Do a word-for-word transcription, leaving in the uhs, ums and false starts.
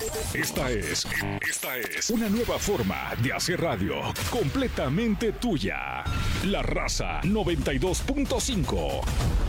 Esta es, esta es una nueva forma de hacer radio completamente tuya. La Raza noventa y dos punto cinco.